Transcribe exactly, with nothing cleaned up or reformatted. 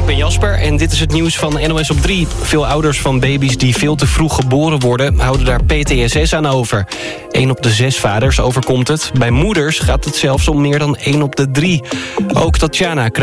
ik ben Jasper en dit is het nieuws van N O S op drie. Veel ouders van baby's die veel te vroeg geboren worden houden daar P T S S aan over. Eén op de zes vaders overkomt het. Bij moeders gaat het zelfs om meer dan één op de drie. Ook Tatjana